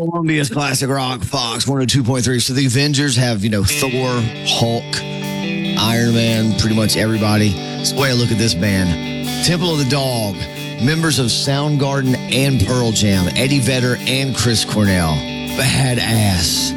Columbia's classic rock, Fox 102.3. So the Avengers have, Thor, Hulk, Iron Man, pretty much everybody. So way I look at this band. Temple of the Dog, members of Soundgarden and Pearl Jam, Eddie Vedder and Chris Cornell. Badass.